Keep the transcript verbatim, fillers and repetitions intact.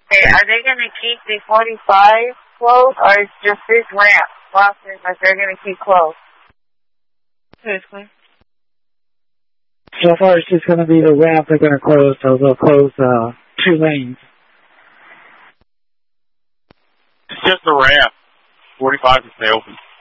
Okay, are they going to keep the forty-five closed, or is just this ramp crossing that they're going to keep closed? Seriously? So far, it's just going to be the ramp they're going to close, so they'll close uh, two lanes. It's just the ramp. forty-five will stay open.